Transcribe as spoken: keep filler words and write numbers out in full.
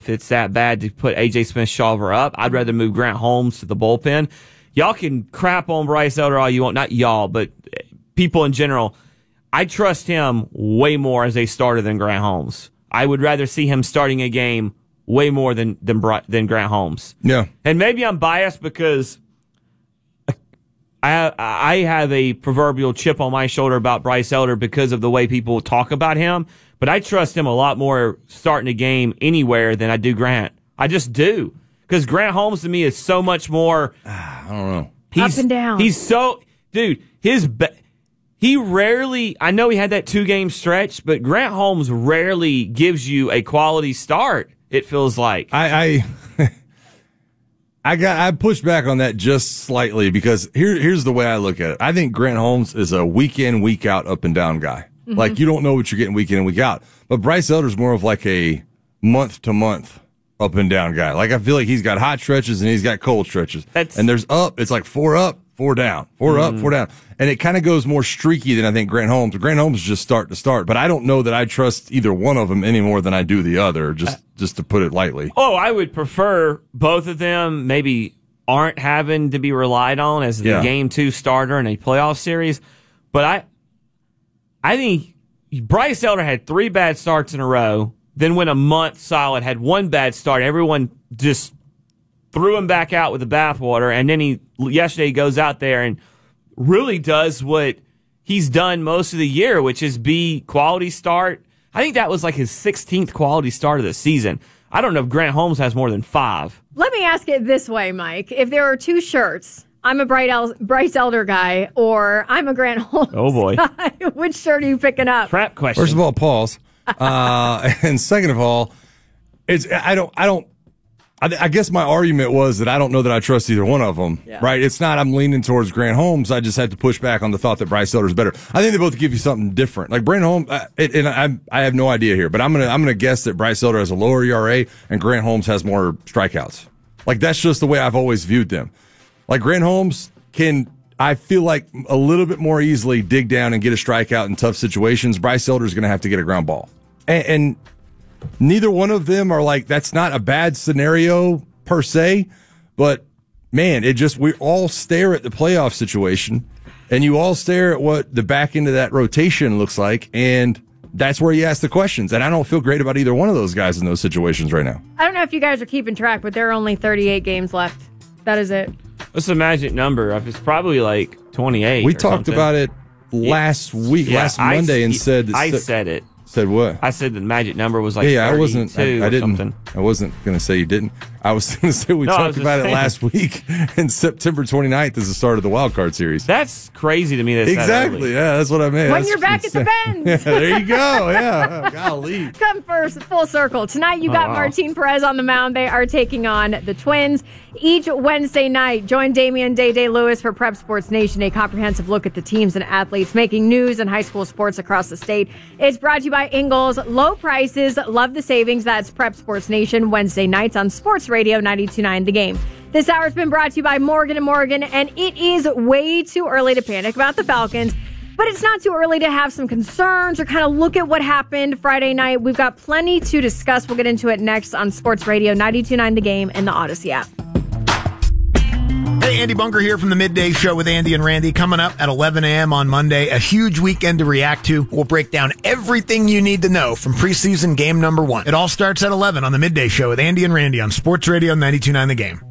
if it's that bad to put A J Smith-Shawver up. I'd rather move Grant Holmes to the bullpen. Y'all can crap on Bryce Elder all you want. Not y'all, but people in general. I trust him way more as a starter than Grant Holmes. I would rather see him starting a game way more than than, than Grant Holmes. Yeah. And maybe I'm biased because I I have a proverbial chip on my shoulder about Bryce Elder because of the way people talk about him. But I trust him a lot more starting a game anywhere than I do Grant. I just do. Because Grant Holmes to me is so much more. I don't know. He's, Up and down. He's so, dude. His be, he rarely. I know he had that two game stretch, but Grant Holmes rarely gives you a quality start. It feels like I. I I got I pushed back on that just slightly because here here's the way I look at it. I think Grant Holmes is a week in, week out, up and down guy. Mm-hmm. Like you don't know what you're getting week in and week out. But Bryce Elder's more of like a month to month up and down guy. Like I feel like he's got hot stretches and he's got cold stretches. That's, and there's up, it's like four up, four down, four mm. up, four down. And it kind of goes more streaky than I think Grant Holmes. Grant Holmes is just start to start, but I don't know that I trust either one of them any more than I do the other, just uh, just to put it lightly. Oh, I would prefer both of them maybe aren't having to be relied on as the yeah. game two starter in a playoff series. But I I think Bryce Elder had three bad starts in a row, then went a month solid, had one bad start. Everyone just threw him back out with the bathwater, and then he yesterday he goes out there and really does what he's done most of the year, which is be quality start. I think that was like his sixteenth quality start of the season. I don't know if Grant Holmes has more than five. Let me ask it this way, Mike. If there are two shirts, I'm a Bright El- Bryce Elder guy, or I'm a Grant Holmes oh boy. guy, which shirt are you picking up? Trap question. First of all, pause. Uh, and second of all, it's I don't I don't I, I guess my argument was that I don't know that I trust either one of them. Yeah. Right? It's not I'm leaning towards Grant Holmes. I just had to push back on the thought that Bryce Elder is better. I think they both give you something different. Like Grant Holmes, uh, it, and I I have no idea here, but I'm gonna I'm gonna guess that Bryce Elder has a lower E R A and Grant Holmes has more strikeouts. Like that's just the way I've always viewed them. Like Grant Holmes can. I feel like a little bit more easily dig down and get a strikeout in tough situations. Bryce Elder is going to have to get a ground ball. And, and neither one of them are like, that's not a bad scenario per se, but man, it just, we all stare at the playoff situation and you all stare at what the back end of that rotation looks like. And that's where you ask the questions. And I don't feel great about either one of those guys in those situations right now. I don't know if you guys are keeping track, but there are only thirty-eight games left. That is it. What's the magic number? It's probably like twenty-eight. We or talked something. about it last week, Yeah, last I- Monday, and said that I st- said it. said what? I said the magic number was like yeah, yeah I wasn't. I, thirty-two I or didn't. something. I wasn't going to say you didn't. I was going to say we No, I talked was just about it saying. last week, and September twenty-ninth is the start of the wild card series. That's crazy to me. That's that Exactly. early. Yeah, that's what I meant. When That's you're back at the insane. Benz. Yeah, there you go. Yeah, golly. Come first, full circle. Tonight you got Oh, wow. Martin Perez on the mound. They are taking on the Twins. Each Wednesday night, join Damian Day Day Lewis for Prep Sports Nation, a comprehensive look at the teams and athletes making news in high school sports across the state. It's brought to you by Ingles. Low prices, love the savings. That's Prep Sports Nation, Wednesday nights on Sports Radio ninety-two point nine The Game. This hour has been brought to you by Morgan and Morgan, and it is way too early to panic about the Falcons. But it's not too early to have some concerns or kind of look at what happened Friday night. We've got plenty to discuss. We'll get into it next on Sports Radio ninety-two point nine The Game and the Odyssey app. Hey, Andy Bunker here from the Midday Show with Andy and Randy. Coming up at eleven a.m. on Monday, a huge weekend to react to. We'll break down everything you need to know from preseason game number one. It all starts at eleven on the Midday Show with Andy and Randy on Sports Radio ninety-two point nine The Game.